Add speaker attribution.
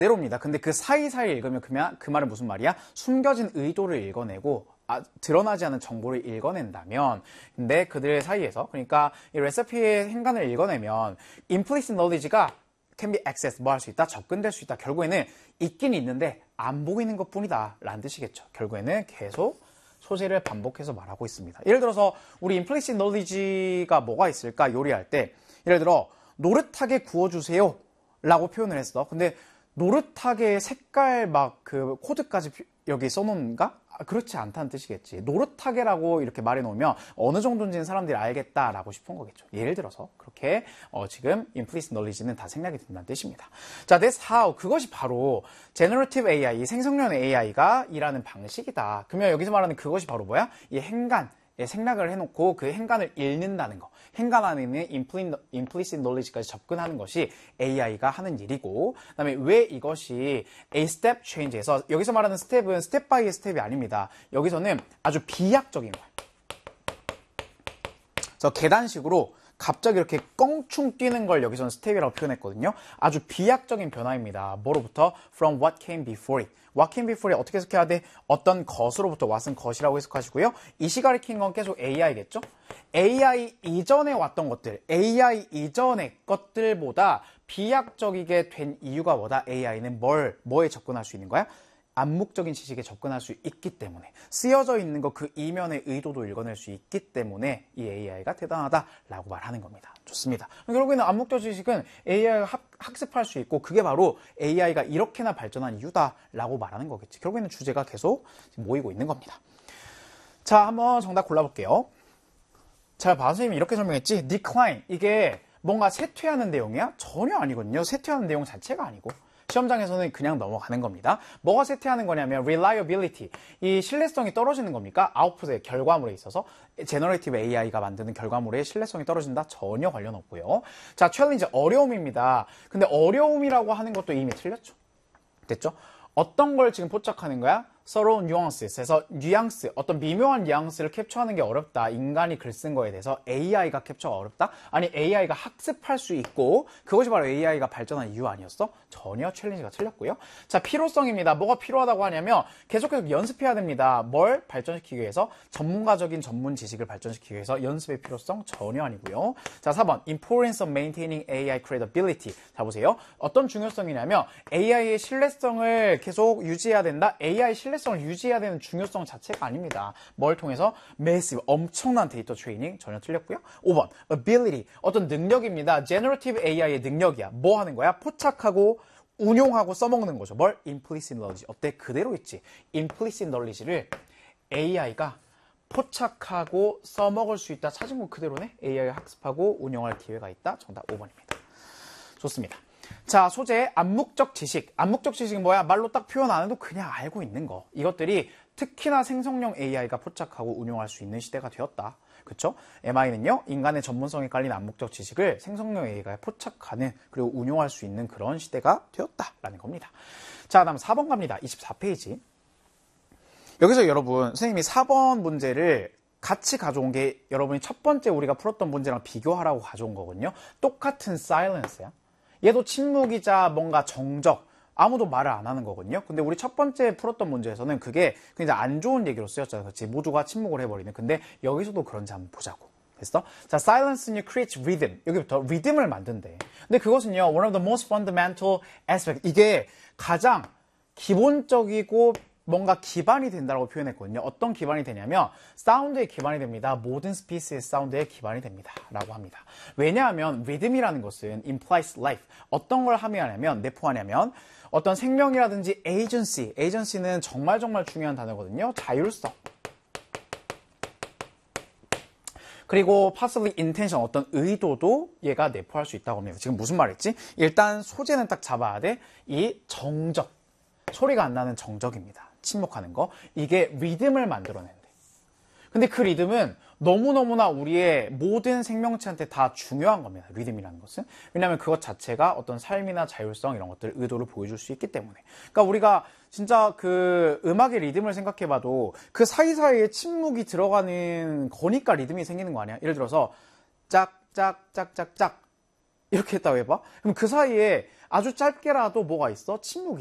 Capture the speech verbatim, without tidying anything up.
Speaker 1: 그대로입니다. 근데 그 사이사이 읽으면 그냥 그 말은 무슨 말이야? 숨겨진 의도를 읽어내고 아, 드러나지 않은 정보를 읽어낸다면, 근데 그들 사이에서, 그러니까 이 레시피의 행간을 읽어내면 implicit knowledge가 can be accessed, 뭐 할 수 있다? 접근될 수 있다. 결국에는 있긴 있는데 안 보이는 것 뿐이다 라는 뜻이겠죠. 결국에는 계속 소재를 반복해서 말하고 있습니다. 예를 들어서 우리 implicit knowledge가 뭐가 있을까? 요리할 때 예를 들어 노릇하게 구워주세요 라고 표현을 했어. 근데 노릇하게 색깔 막 그 코드까지 여기 써놓는가? 아, 그렇지 않다는 뜻이겠지. 노릇하게라고 이렇게 말해놓으면 어느 정도인지는 사람들이 알겠다라고 싶은 거겠죠. 예를 들어서 그렇게 어, 지금 implicit knowledge는 다 생략이 된다는 뜻입니다. 자, that's how. 그것이 바로 generative 에이아이, 생성형 에이아이가 일하는 방식이다. 그러면 여기서 말하는 그것이 바로 뭐야? 이 행간. 생략을 해놓고 그 행간을 읽는다는 거. 행간 안에 있는 implicit knowledge까지 접근하는 것이 에이아이가 하는 일이고, 그 다음에 왜 이것이 a step change에서, 여기서 말하는 스텝은 스텝 바이 스텝이 아닙니다. 여기서는 아주 비약적인 거야. 그래서 계단식으로 갑자기 이렇게 껑충 뛰는 걸 여기서는 스텝이라고 표현했거든요. 아주 비약적인 변화입니다. 뭐로부터? From what came before it. What came before it 어떻게 해석해야 돼? 어떤 것으로부터 what은 것이라고 해석하시고요. 이시 가리킨 건 계속 에이아이겠죠? 에이아이 이전에 왔던 것들, 에이아이 이전의 것들보다 비약적이게 된 이유가 뭐다? 에이아이는 뭘, 뭐에 접근할 수 있는 거야? 암묵적인 지식에 접근할 수 있기 때문에, 쓰여져 있는 거 그 이면의 의도도 읽어낼 수 있기 때문에 이 에이아이가 대단하다라고 말하는 겁니다. 좋습니다. 결국에는 암묵적 지식은 에이아이가 학, 학습할 수 있고 그게 바로 에이아이가 이렇게나 발전한 이유다라고 말하는 거겠지. 결국에는 주제가 계속 모이고 있는 겁니다. 자, 한번 정답 골라볼게요. 자, 바 선생님이 이렇게 설명했지. decline, 이게 뭔가 쇠퇴하는 내용이야? 전혀 아니거든요. 쇠퇴하는 내용 자체가 아니고 시험장에서는 그냥 넘어가는 겁니다. 뭐가 쇠퇴하는 거냐면 reliability, 이 신뢰성이 떨어지는 겁니까? 아웃풋의 결과물에 있어서 제너레이티브 에이아이가 만드는 결과물의 신뢰성이 떨어진다? 전혀 관련 없고요. 자, 챌린지, 어려움입니다. 근데 어려움이라고 하는 것도 이미 틀렸죠. 됐죠? 어떤 걸 지금 포착하는 거야? 서로 뉘앙스, 그래서 뉘앙스, 어떤 미묘한 뉘앙스를 캡처하는 게 어렵다. 인간이 글 쓴 거에 대해서 에이아이가 캡처가 어렵다? 아니, 에이아이가 학습할 수 있고 그것이 바로 에이아이가 발전한 이유 아니었어? 전혀 챌린지가 틀렸고요. 자, 필요성입니다. 뭐가 필요하다고 하냐면 계속해서 연습해야 됩니다. 뭘 발전시키기 위해서? 전문가적인 전문 지식을 발전시키기 위해서 연습의 필요성? 전혀 아니고요. 자, 사 번 importance of maintaining 에이아이 credibility. 자, 보세요. 어떤 중요성이냐면 에이아이의 신뢰성을 계속 유지해야 된다. 에이아이 신뢰성을 유지해야 되는 중요성 자체가 아닙니다. 뭘 통해서? massive, 엄청난 데이터 트레이닝. 전혀 틀렸고요. 오 번 ability, 어떤 능력입니다. generative 에이아이의 능력이야. 뭐 하는 거야? 포착하고 운용하고 써먹는 거죠. 뭘? implicit knowledge. 어때? 그대로 있지. implicit knowledge를 에이아이가 포착하고 써먹을 수 있다. 찾은 거 그대로네. 에이아이가 학습하고 운용할 기회가 있다. 정답 오 번입니다. 좋습니다. 자, 소재, 암묵적 지식. 암묵적 지식은 뭐야? 말로 딱 표현 안 해도 그냥 알고 있는 거. 이것들이 특히나 생성형 에이아이가 포착하고 운용할 수 있는 시대가 되었다. 그쵸? 엠아이는요, 인간의 전문성에 깔린 암묵적 지식을 생성형 에이아이가 포착하는, 그리고 운용할 수 있는 그런 시대가 되었다라는 겁니다. 자, 다음 사 번 갑니다. 이십사 페이지. 여기서 여러분, 선생님이 사 번 문제를 같이 가져온 게 여러분이 첫 번째 우리가 풀었던 문제랑 비교하라고 가져온 거거든요. 똑같은 silence야. 얘도 침묵이자 뭔가 정적, 아무도 말을 안 하는 거거든요. 근데 우리 첫 번째 풀었던 문제에서는 그게 굉장히 안 좋은 얘기로 쓰였잖아요. 그렇지? 모두가 침묵을 해버리는. 근데 여기서도 그런지 한번 보자고. 됐어? 자, silence는 creates rhythm. 여기부터 리듬을 만든대. 근데 그것은요, one of the most fundamental aspect. 이게 가장 기본적이고 뭔가 기반이 된다고 표현했거든요. 어떤 기반이 되냐면 사운드의 기반이 됩니다. 모든 스피시의 사운드의 기반이 됩니다. 라고 합니다. 왜냐하면 리듬이라는 것은 implies life. 어떤 걸 함의하냐면, 내포하냐면 어떤 생명이라든지 agency. agency는 정말 정말 중요한 단어거든요. 자율성. 그리고 possibly intention, 어떤 의도도 얘가 내포할 수 있다고 합니다. 지금 무슨 말했지? 일단 소재는 딱 잡아야 돼. 이 정적. 소리가 안 나는 정적입니다. 침묵하는 거. 이게 리듬을 만들어낸대. 근데 그 리듬은 너무너무나 우리의 모든 생명체한테 다 중요한 겁니다. 리듬이라는 것은. 왜냐하면 그것 자체가 어떤 삶이나 자율성 이런 것들 의도를 보여줄 수 있기 때문에. 그러니까 우리가 진짜 그 음악의 리듬을 생각해봐도 그 사이사이에 침묵이 들어가는 거니까 리듬이 생기는 거 아니야? 예를 들어서 짝짝짝짝짝짝 이렇게 했다고 해봐. 그럼 그 사이에 아주 짧게라도 뭐가 있어? 침묵이